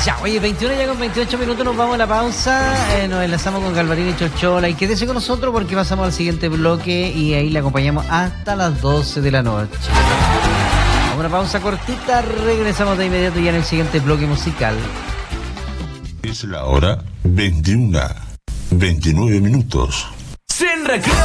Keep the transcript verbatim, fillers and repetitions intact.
Ya, oye, veintiuno ya con veintiocho minutos, nos vamos a la pausa, eh, nos enlazamos con Galvarín y Chochola y quédese con nosotros porque pasamos al siguiente bloque y ahí le acompañamos hasta las doce de la noche. Vamos a una pausa cortita, regresamos de inmediato ya en el siguiente bloque musical. Es la hora veintiuna, veintinueve minutos.